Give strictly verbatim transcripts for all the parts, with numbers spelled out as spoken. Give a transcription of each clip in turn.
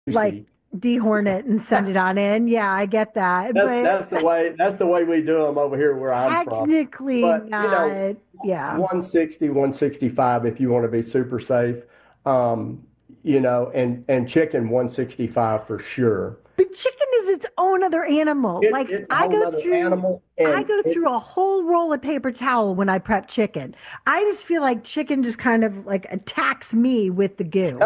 like juicy. dehorn it and send it on in. Yeah, I get that. That's But that's the way that's the way we do them over here where I'm from. technically But you know, not. Yeah. one sixty, one sixty-five if you want to be super safe. Um, you know, and and chicken one sixty-five for sure. But chicken is its own other animal. It, Like it's a I whole go nother through animal, I and go it through a whole roll of paper towel when I prep chicken. I just feel like chicken just kind of like attacks me with the goo.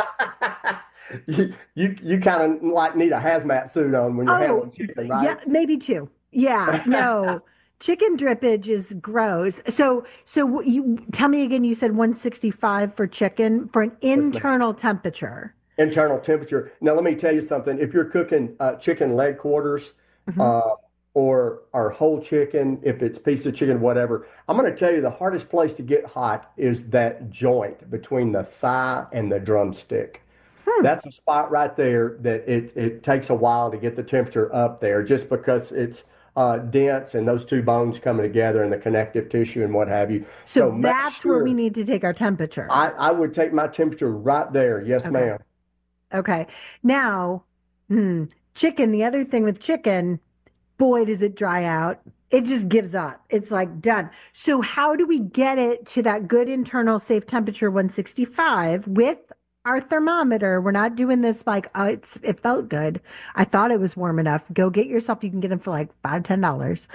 you you, you kind of like need a hazmat suit on when you're Oh, handling chicken, yeah, right? maybe two. Yeah, no. Chicken drippage is gross. So, so you tell me again, you said one sixty-five for chicken for an Yes, ma'am. internal temperature. Internal temperature. Now, let me tell you something. If you're cooking uh, chicken leg quarters Mhm. uh, or or whole chicken, if it's piece of chicken, whatever, I'm going to tell you the hardest place to get hot is that joint between the thigh and the drumstick. Hmm. That's a spot right there that it it takes a while to get the temperature up there, just because it's uh, dense and those two bones coming together and the connective tissue and what have you. So So make that's where we sure need to take our temperature. I I would take my temperature right there. Yes, Okay. ma'am. Okay. Now, hmm, chicken, the other thing with chicken, boy, does it dry out. It just gives up. It's like done. So how do we get it to that good internal safe temperature one sixty-five with our thermometer? We're not doing this like, oh, it's it felt good. I thought it was warm enough. Go get yourself. You can get them for like five, ten dollars.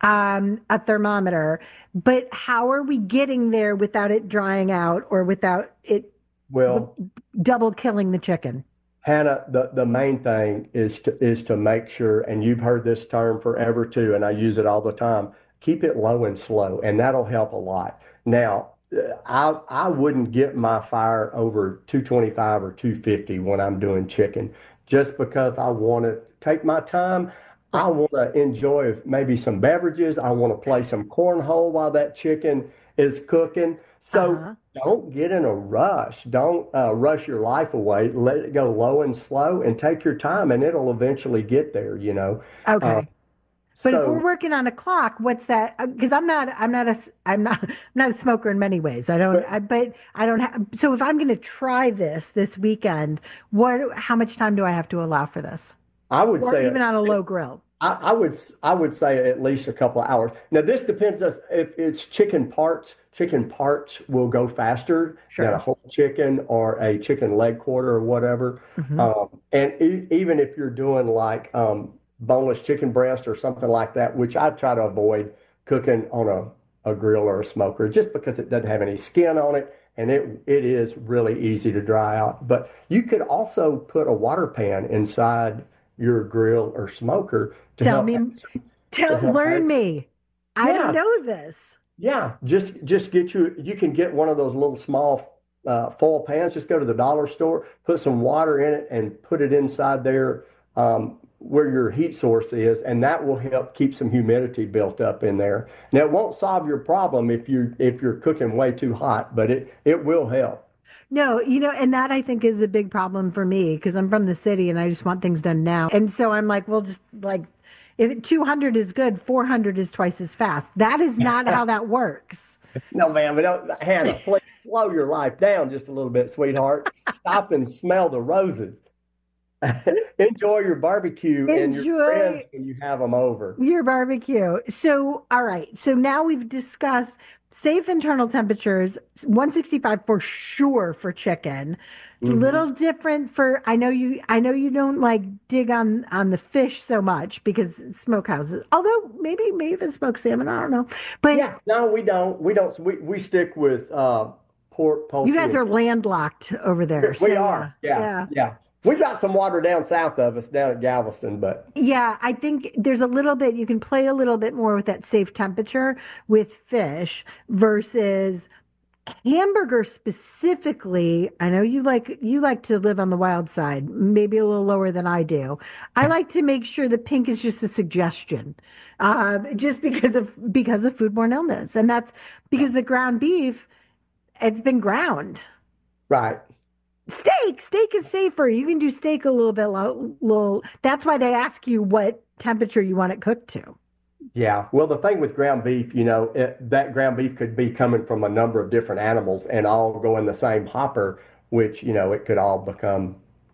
Um, a thermometer. But how are we getting there without it drying out or without it Well, double killing the chicken? Hannah, the, the main thing is to is to make sure, and you've heard this term forever too, and I use it all the time, keep it low and slow, and that'll help a lot. Now, uh, I I wouldn't get my fire over two twenty-five or two fifty when I'm doing chicken, just because I want to take my time. I Right. want to enjoy maybe some beverages. I want to play some cornhole while that chicken is cooking. So Uh-huh. don't get in a rush. Don't uh, rush your life away. Let it go low and slow and take your time, and it'll eventually get there, you know. Uh, Okay. But if we're so working on a clock, what's that? Because I'm not, I'm not a, I'm not, I'm not a smoker in many ways. I don't, but I, but I don't have. So if I'm going to try this this weekend, what, how much time do I have to allow for this, I would or say even on a low grill? I, I would I would say at least a couple of hours. Now this depends if if it's chicken parts. Chicken parts will go faster than a Sure. whole chicken or a chicken leg quarter or whatever. Hmm. Um, and e even if you're doing like um, boneless chicken breast or something like that, which I try to avoid cooking on a, a grill or a smoker, just because it doesn't have any skin on it and it it is really easy to dry out. But you could also put a water pan inside your grill or smoker to Tell help me, to tell, help learn add some. me. I don't Yeah, know this. yeah. Just just get you you can get one of those little small uh, foil pans. Just go to the dollar store, put some water in it, and put it inside there um, where your heat source is, and that will help keep some humidity built up in there. Now it won't solve your problem if you if you're cooking way too hot, but it it will help. No, you know, and that I think is a big problem for me because I'm from the city and I just want things done now. And so I'm like, well, just like if two hundred is good, four hundred is twice as fast. That is not how that works. No, ma'am, but don't, Hannah, please slow your life down just a little bit, sweetheart. Stop and smell the roses. Enjoy your barbecue and your friends Enjoy when you have them over. your barbecue. So, all right. So now we've discussed safe internal temperatures, one sixty-five for sure for chicken. Hmm. Little different for I know you I know you don't like dig on on the fish so much because smokehouses. Although maybe maybe even smoked salmon, I don't know. But Yeah, no, we don't. We don't. We, we stick with uh, pork, you poultry, guys and are chicken. landlocked over there. We So yeah. are. Yeah, Yeah. yeah. We got some water down south of us, down at Galveston, but Yeah, I think there's a little bit, you can play a little bit more with that safe temperature with fish versus hamburger specifically. I know you like you like to live on the wild side, maybe a little lower than I do. I like to make sure the pink is just a suggestion, uh, just because of because of foodborne illness, and that's because the ground beef it's been ground. right. Steak, steak is safer. You can do steak a little bit low, low. That's why they ask you what temperature you want it cooked to. Yeah. Well, the thing with ground beef, you know, it, that ground beef could be coming from a number of different animals and all go in the same hopper, which, you know, it could all become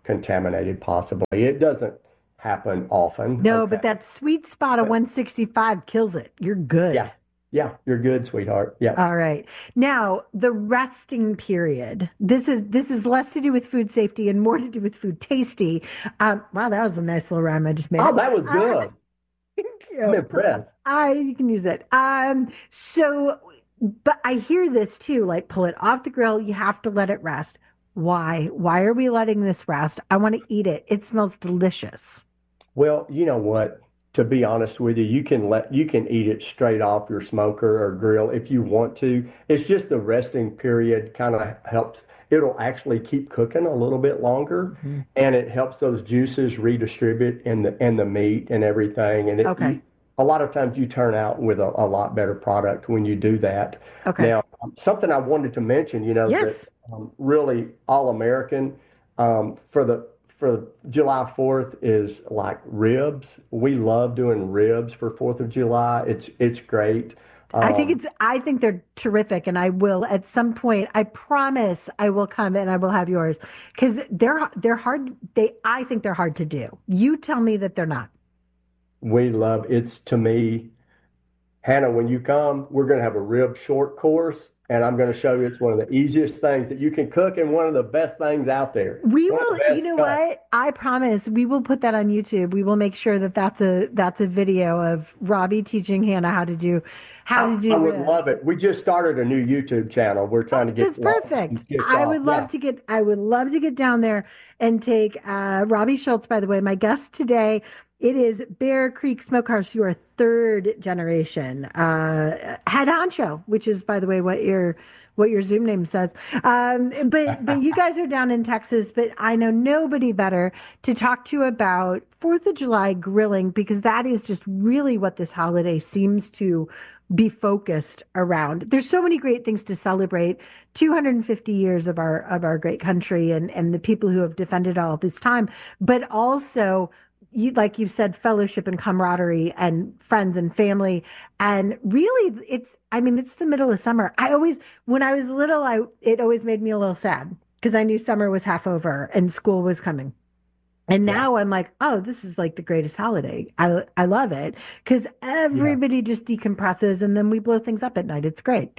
contaminated possibly. It doesn't happen often. No, Okay. but that sweet spot of But one sixty-five kills it. You're good. yeah, yeah, you're good, sweetheart. Yeah. All right. Now, the resting period. This is this is less to do with food safety and more to do with food tasty. Um, wow, that was a nice little rhyme I just made Oh, up. that was Uh, good. thank I'm you. impressed. I you can use it. Um, so, but I hear this too. Like, pull it off the grill. You have to let it rest. Why? Why are we letting this rest? I want to eat it. It smells delicious. Well, you know what? To be honest with you, you can let you can eat it straight off your smoker or grill if you want to. It's just the resting period kind of helps. It'll actually keep cooking a little bit longer, Hmm. and it helps those juices redistribute in the in the meat and everything. And it you, Okay. a lot of times you turn out with a, a lot better product when you do that. Okay. Now, um, something I wanted to mention, you know, that Yes. um, really all American um, for the for July fourth is like ribs. We love doing ribs for fourth of July. It's it's great. I think Um, it's I think they're terrific and I will at some point I promise I will come and I will have yours because they're they're hard they I think they're hard to do. You tell me that they're not. we love it's to me, Hannah, when you come, we're going to have a rib short course, and I'm going to show you it's one of the easiest things that you can cook and one of the best things out there. We One of will, the you best know cuts. what? I promise we will put that on YouTube. We will make sure that that's a that's a video of Robbie teaching Hannah how to do how I, to I do would ribs. love it. We just started a new YouTube channel. We're trying to get That's launched perfect. and kicked I off. would love Yeah. to get I would love to get down there and take uh, Robbie Schultz, by the way, my guest today. It is Bear Creek Smokehouse, your third generation uh, head honcho, which is, by the way, what your what your Zoom name says. Um, but but you guys are down in Texas, but I know nobody better to talk to about Fourth of July grilling because that is just really what this holiday seems to be focused around. There's so many great things to celebrate. two hundred fifty years of our of our great country and and the people who have defended all this time, but also you, like you've said, fellowship and camaraderie and friends and family. And really, it's, I mean, it's the middle of summer. I always, when I was little, I, it always made me a little sad because I knew summer was half over and school was coming. And Yeah. now I'm like, oh, this is like the greatest holiday. I, I love it because Yeah. everybody just decompresses and then we blow things up at night. It's great.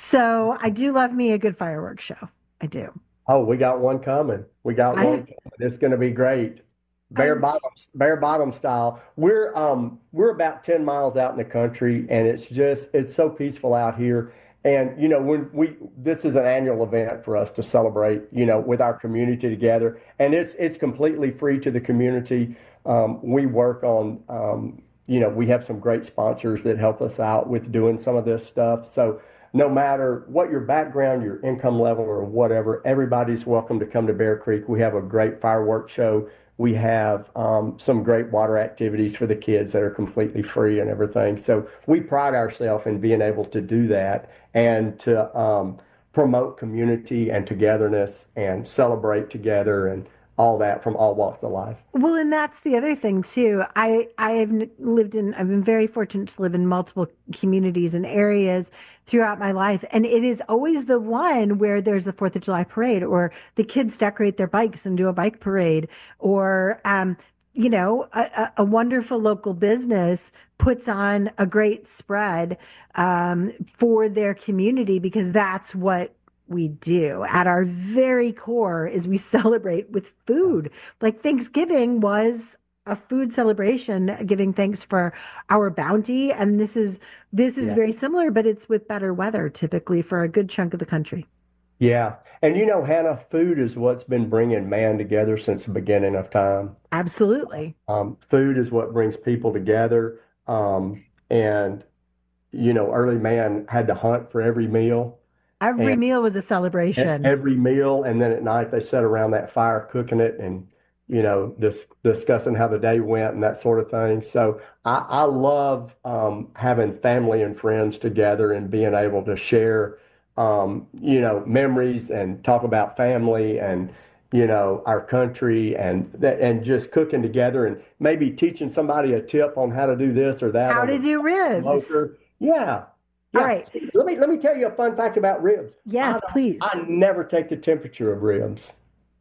So I do love me a good fireworks show. I do. Oh, we got one coming. We got one I, coming. It's going to be great. Bare I, bottom, bare bottom style. We're um we're about ten miles out in the country, and it's just it's so peaceful out here. And you know, when we this is an annual event for us to celebrate, you know, with our community together, and it's it's completely free to the community. Um, we work on um, you know, we have some great sponsors that help us out with doing some of this stuff. So no matter what your background, your income level, or whatever, everybody's welcome to come to Bear Creek. We have a great fireworks show. We have um, some great water activities for the kids that are completely free and everything. So we pride ourselves in being able to do that and to um, promote community and togetherness and celebrate together and all that from all walks of life. Well, and that's the other thing too. I I have n- lived in. I've been very fortunate to live in multiple communities and areas throughout my life, and it is always the one where there's a Fourth of July parade, or the kids decorate their bikes and do a bike parade, or um, you know, a, a a wonderful local business puts on a great spread um, for their community because that's what we do at our very core is we celebrate with food. Like Thanksgiving was a food celebration, giving thanks for our bounty. And this is this is Yeah. very similar, but it's with better weather typically for a good chunk of the country. Yeah. And you know, Hannah, food is what's been bringing man together since the beginning of time. Absolutely. Um, food is what brings people together. Um, and, you know, early man had to hunt for every meal. Every And meal was a e- celebration. every meal, and then at night they sat around that fire cooking it and, you know, dis discussing how the day went and that sort of thing. So I, I love um, having family and friends together and being able to share, um, you know, memories and talk about family and, you know, our country and that, and just cooking together and maybe teaching somebody a tip on how to do this or that How on to the do ribs. smoker. Yeah. All Yeah. right. Let me let me tell you a fun fact about ribs. I Yes, don't, please. I never take the temperature of ribs.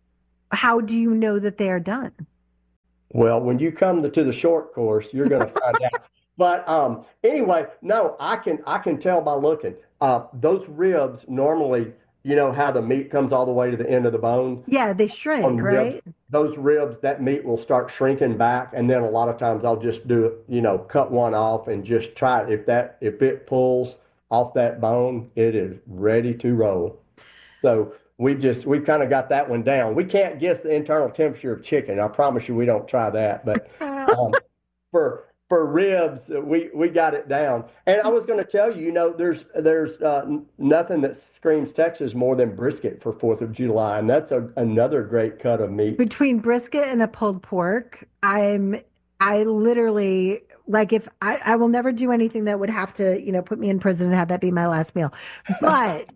How do you know that they are done? Well, when you come to, to the short course, you're going to find out. But um, anyway, no, I can I can tell by looking. Uh, those ribs normally, you know how the meat comes all the way to the end of the bone Yeah, they shrink, on ribs. right? Those ribs, that meat will start shrinking back, and then a lot of times I'll just do it, you know, cut one off and just try it. If that if it pulls off that bone, it is ready to roll. So we just we kind of got that one down. We can't guess the internal temperature of chicken. I promise you, we don't try that. But um, for for ribs, uh, we we got it down. And I was going to tell you, you know, there's there's uh, n- nothing that screams Texas more than brisket for Fourth of July, and that's a, another great cut of meat. Between brisket and a pulled pork, I'm I literally like if I, I will never do anything that would have to, you know, put me in prison and have that be my last meal. But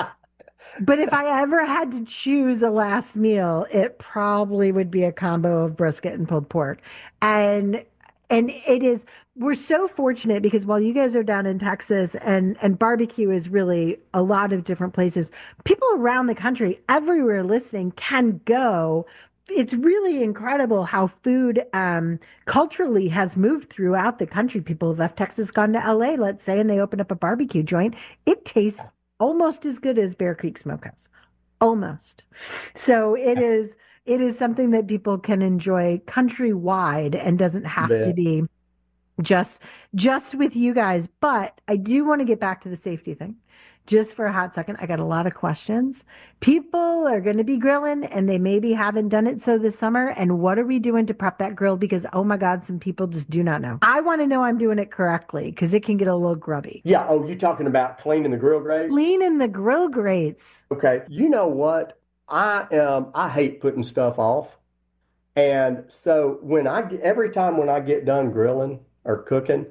but if I ever had to choose a last meal, it probably would be a combo of brisket and pulled pork. And and it is we're so fortunate because while you guys are down in Texas and and barbecue is really a lot of different places, people around the country, everywhere listening can go. It's really incredible how food um, culturally has moved throughout the country. People have left Texas, gone to L A, let's say, and they open up a barbecue joint. It tastes almost as good as Bear Creek Smokehouse, almost. So it is it is something that people can enjoy countrywide and doesn't have to Yeah. be just just with you guys. But I do want to get back to the safety thing. Just for a hot second, I got a lot of questions. People are going to be grilling and they maybe haven't done it so this summer. And what are we doing to prep that grill? Because, oh my God, some people just do not know. I want to know I'm doing it correctly because it can get a little grubby. Yeah. Oh, you talking about cleaning the grill grates? Clean in the grill grates. Okay. You know what? I am. I hate putting stuff off, and so when I get- every time when I get done grilling or cooking,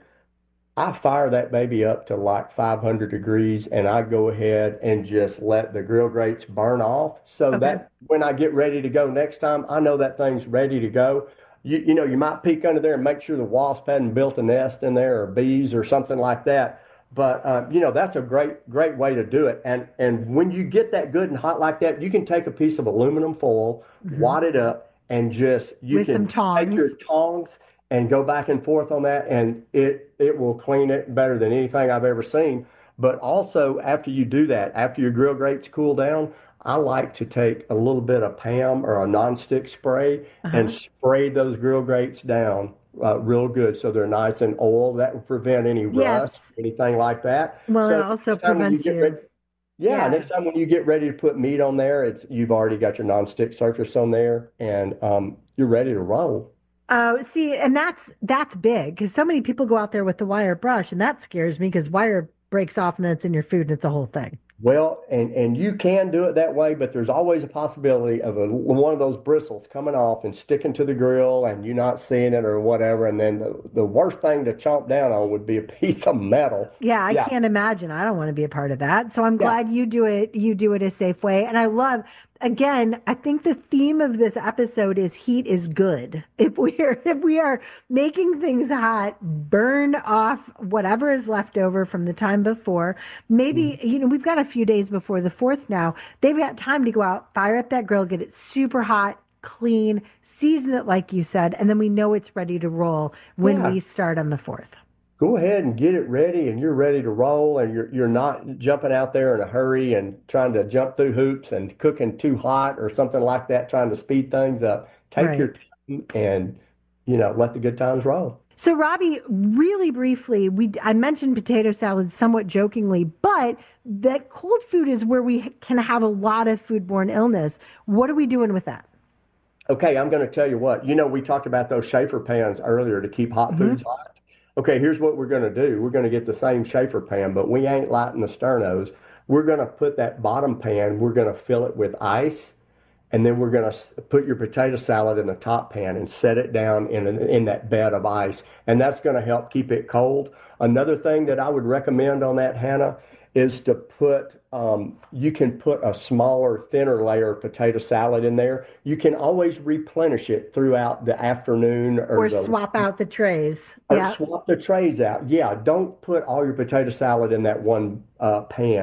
I fire that baby up to like five hundred degrees and I go ahead and just let the grill grates burn off so Okay. that when I get ready to go next time, I know that thing's ready to go. You, you know, you might peek under there and make sure the wasp hadn't built a nest in there or bees or something like that. But uh, you know, that's a great, great way to do it. And and when you get that good and hot like that, you can take a piece of aluminum foil, Hmm. wad it up, and just you With some can take tongs. your tongs and go back and forth on that, and it it will clean it better than anything I've ever seen. But also, after you do that, after your grill grates cool down, I like to take a little bit of Pam or a nonstick spray and Uh-huh. spray those grill grates down uh, real good so they're nice and oiled. That will prevent any Yes. rust, anything like that. Well, it So also next time when you prevents get ready, you. yeah, Yeah. next time when you get ready to put meat on there, it's you've already got your nonstick surface on there, and um, you're ready to roll. Uh, see, and that's that's big because so many people go out there with the wire brush, and that scares me because wire breaks off and then it's in your food and it's a whole thing. Well, and and you can do it that way, but there's always a possibility of a, one of those bristles coming off and sticking to the grill, and you not seeing it or whatever. And then the, the worst thing to chomp down on would be a piece of metal. Yeah, I Yeah, can't imagine. I don't want to be a part of that. So I'm yeah, glad you do it. You do it a safe way. And I love, again, I think the theme of this episode is heat is good. If we're if we are making things hot, burn off whatever is left over from the time before. mm, Maybe, you know, we've got a few days before the fourth now. They've got time to go out, fire up that grill, get it super hot, clean, season it like you said, and then we know it's ready to roll when yeah. we start on the fourth. Go ahead and get it ready, and you're ready to roll, and you're you're not jumping out there in a hurry and trying to jump through hoops and cooking too hot or something like that, trying to speed things up. Take your Right. time and you know let the good times roll. So, Robbie, really briefly, we I mentioned potato salad somewhat jokingly, but that cold food is where we can have a lot of foodborne illness. What are we doing with that? Okay, I'm going to tell you what. You know, we talked about those Schaefer pans earlier to keep hot Hmm. foods hot. Okay, here's what we're going to do. We're going to get the same Schaefer pan, but we ain't lighting the sternos. We're going to put that bottom pan, we're going to fill it with ice, and then we're going to put your potato salad in the top pan and set it down in in that bed of ice, and that's going to help keep it cold. Another thing that I would recommend on that, Hannah, is to put um, you can put a smaller, thinner layer of potato salad in there. You can always replenish it throughout the afternoon or Or the swap out the trays? or Yeah. swap the trays out. Yeah, don't put all your potato salad in that one uh, pan.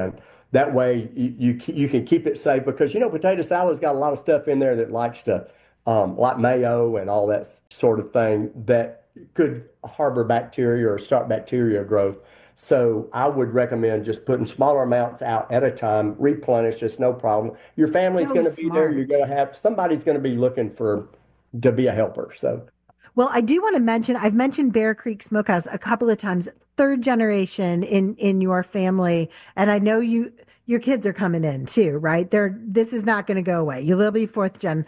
That way you, you you can keep it safe because you know potato salad's got a lot of stuff in there that likes to um, like mayo and all that sort of thing that could harbor bacteria or start bacteria growth. So I would recommend just putting smaller amounts out at a time, replenish, it's no problem. Your family's So going to be there. You're smart. going to have somebody's going to be looking for to be a helper. So Well, I do want to mention, I've mentioned Bear Creek Smokehouse a couple of times, third generation in in your family, and I know you your kids are coming in too, right? They're this is not going to go away. You'll be fourth gen.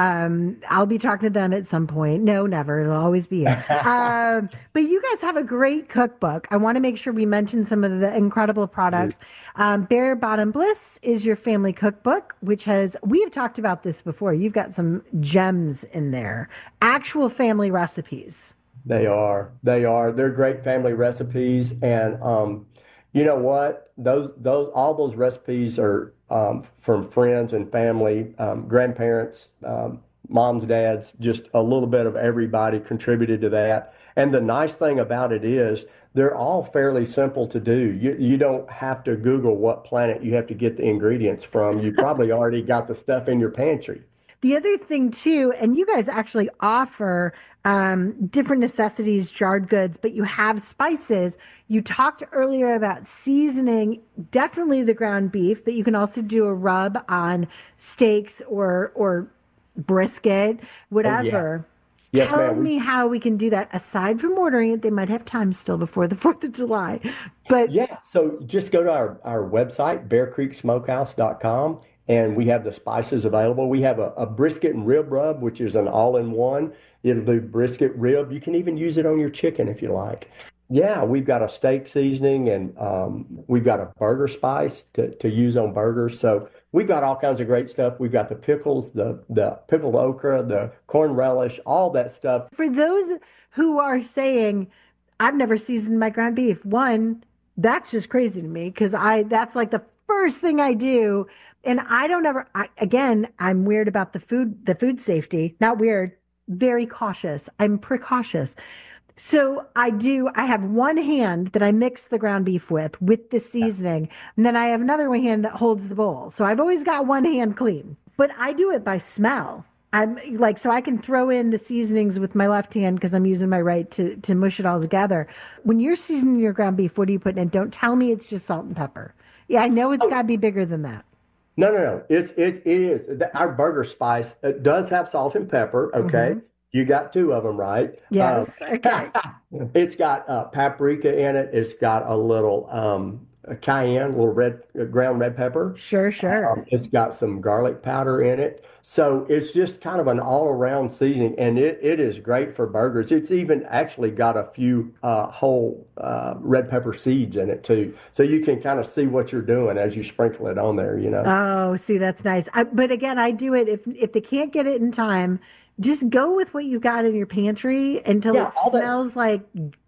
Um, I'll be talking to them at some point. No, never. It'll always be you. Um, but you guys have a great cookbook. I want to make sure we mention some of the incredible products. Um, Bare Bottom Bliss is your family cookbook, which has, we have talked about this before. You've got some gems in there, actual family recipes. they are. They are. They're great family recipes, and um, you know what? Those those all those recipes are um, from friends and family, um, grandparents, um, moms, dads, just a little bit of everybody contributed to that. And the nice thing about it is they're all fairly simple to do. You you don't have to Google what planet you have to get the ingredients from. You probably already got the stuff in your pantry. The other thing too, and you guys actually offer um, different necessities, jarred goods, but you have spices. You talked earlier about seasoning, definitely the ground beef, but you can also do a rub on steaks or or brisket, Oh yeah. whatever. Yes, Tell ma'am. We me how we can do that aside from ordering it. They might have time still before the fourth of July, but Yeah, so just go to our, our website, bear creek smokehouse dot com, and we have the spices available. We have a, a brisket and rib rub, which is an all-in-one. It'll do brisket, rib. You can even use it on your chicken if you like. Yeah, we've got a steak seasoning and um, we've got a burger spice to, to use on burgers. So we've got all kinds of great stuff. We've got the pickles, the, the pickled okra, the corn relish, all that stuff. for those who are saying, I've never seasoned my ground beef, one, that's just crazy to me because I that's like the first thing I do. And I don't ever I, again, I'm weird about the food the food safety. Not weird, very cautious. I'm precautious. So I do, I have one hand that I mix the ground beef with, with the seasoning, and then I have another one hand that holds the bowl. So I've always got one hand clean, but I do it by smell. I'm like, so I can throw in the seasonings with my left hand because I'm using my right to, to mush it all together. When you're seasoning your ground beef, what are you putting in? Don't tell me it's just salt and pepper. Yeah, I know it's got to be bigger than that. No, no, no. It's it, it is. Our burger spice it does have salt and pepper. Okay, Hmm. you got two of them right. Yes. Um, Okay. it's got uh, paprika in it. It's got a little um, cayenne, a little red uh, ground red pepper. Sure, sure. Um, it's got some garlic powder in it. So it's just kind of an all-around seasoning, and it, it is great for burgers. It's even actually got a few uh, whole uh, red pepper seeds in it too. So you can kind of see what you're doing as you sprinkle it on there, you know. Oh, see, that's nice. I, but again, I do it if if they can't get it in time, just go with what you got in your pantry until Yeah, it all that. smells like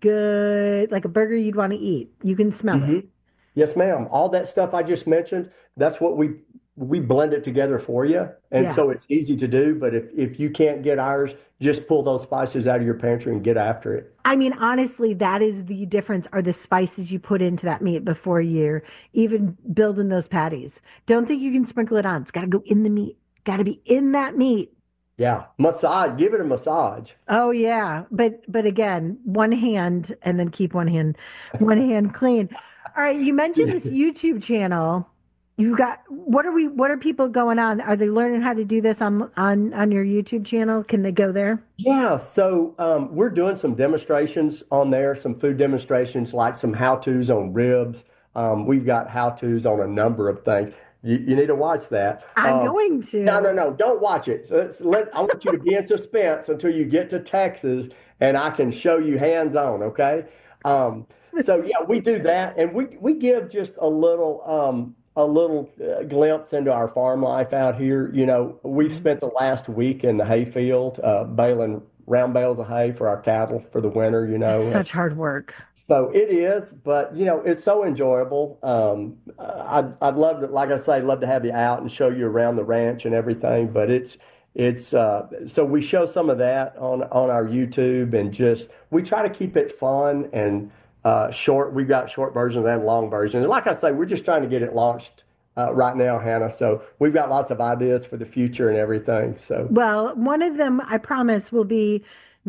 good, like a burger you'd want to eat. You can smell it. Mhm. Yes, ma'am. All that stuff I just mentioned, that's what we we blend it together for you. And Yeah. so it's easy to do, but if if you can't get ours, just pull those spices out of your pantry and get after it. I mean, honestly, that is the difference are the spices you put into that meat before you're even building those patties. Don't think you can sprinkle it on. It's got to go in the meat. Got to be in that meat. Yeah. Massage, give it a massage. Oh yeah, but but again, one hand and then keep one hand one hand clean. All right, you mentioned this YouTube channel. You got what are we what are people going on? Are they learning how to do this on on on your YouTube channel? Can they go there? Yeah, so um, we're doing some demonstrations on there, some food demonstrations, like some how-tos on ribs. Um, we've got how-tos on a number of things. You, you need to watch that. I'm Um, going no, no, to. no, don't watch it. Let's let, I want you to be in suspense until you get to Texas, and I can show you hands-on, okay? Um, so yeah, we do that, and we we give just a little um, a little uh, glimpse into our farm life out here. You know, we've Mhm. spent the last week in the hayfield, uh, baling round bales of hay for our cattle for the winter. You It's know, such hard work. so it is, but you know, it's so enjoyable. Um, I'd I'd love to, like I say, love to have you out and show you around the ranch and everything. But it's it's uh, so we show some of that on on our YouTube and just we try to keep it fun and uh, short. We've got short versions and long versions. And like I say, we're just trying to get it launched uh, right now, Hannah. So we've got lots of ideas for the future and everything. So Well, one of them, I promise, will be